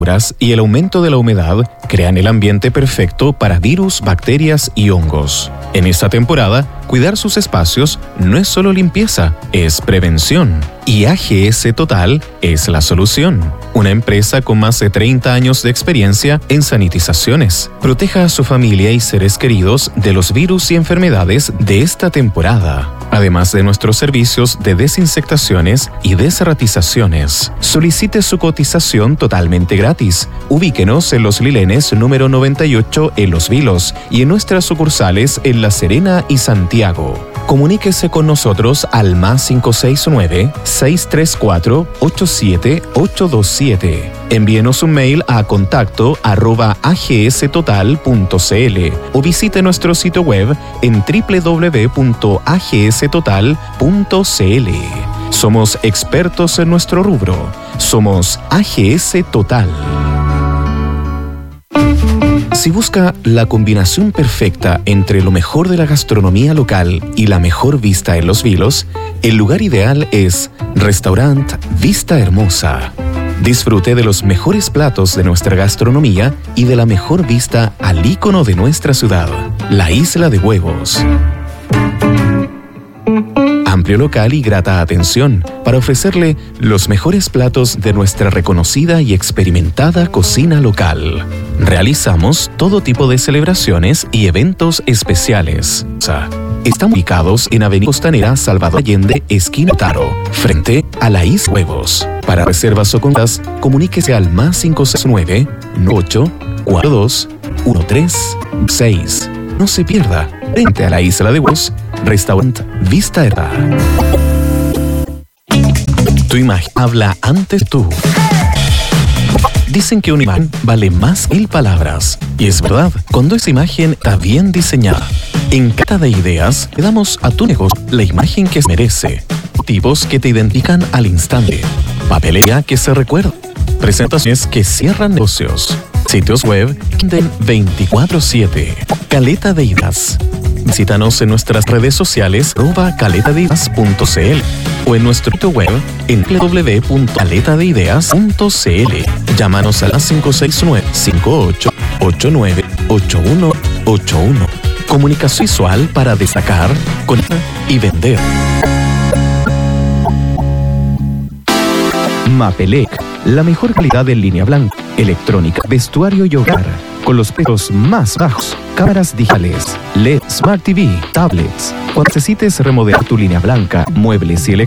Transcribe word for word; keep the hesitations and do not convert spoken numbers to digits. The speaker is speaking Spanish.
y el aumento de la humedad crean el ambiente perfecto para virus, bacterias y hongos. En esta temporada, cuidar sus espacios no es solo limpieza, es prevención. Y A G S Total es la solución. Una empresa con más de treinta años de experiencia en sanitizaciones. Proteja a su familia y seres queridos de los virus y enfermedades de esta temporada. Además de nuestros servicios de desinsectaciones y desratizaciones. Solicite su cotización totalmente gratis. Ubíquenos en Los Lilenes número noventa y ocho en Los Vilos y en nuestras sucursales en La Serena y Santiago. Comuníquese con nosotros al más cinco seis nueve, seis tres cuatro, ocho siete ocho dos siete. Envíenos un mail a contacto arroba a g s total punto c l o visite nuestro sitio web en w w w punto a g s total punto c l. Somos expertos en nuestro rubro. Somos A G S Total. Si busca la combinación perfecta entre lo mejor de la gastronomía local y la mejor vista en Los Vilos, el lugar ideal es Restaurant Vista Hermosa. Disfrute de los mejores platos de nuestra gastronomía y de la mejor vista al ícono de nuestra ciudad, la Isla de Huevos. Amplio local y grata atención para ofrecerle los mejores platos de nuestra reconocida y experimentada cocina local. Realizamos todo tipo de celebraciones y eventos especiales. Estamos ubicados en Avenida Costanera Salvador Allende, esquina Taro, frente a la Isla Huevos. Para reservas o contas, comuníquese al más cinco seis nueve, ocho cuatro dos, uno tres seis. No se pierda, frente a la Isla de Huevos, Restaurant Vista Hermosa. Tu imagen habla antes tú. Dicen que una imagen vale más que mil palabras. Y es verdad, cuando esa imagen está bien diseñada. En Cata de Ideas, le damos a tu negocio la imagen que se merece. Motivos que te identifican al instante. Papelería que se recuerda. Presentaciones que cierran negocios. Sitios web que venden veinticuatro siete. Caleta de Ideas. Visítanos en nuestras redes sociales arroba caleta de ideas punto c l o en nuestro sitio web en w w w punto caleta de ideas punto c l. Llámanos a la cinco seis nueve, cinco ocho, ocho nueve, ocho uno ocho uno. Comunicación visual para destacar, conectar y vender. Mapelec, la mejor calidad en línea blanca, electrónica, vestuario y hogar, con los precios más bajos. Cámaras digitales, L E D, Smart T V, tablets. Cuando necesites remodelar tu línea blanca, muebles y electrónica,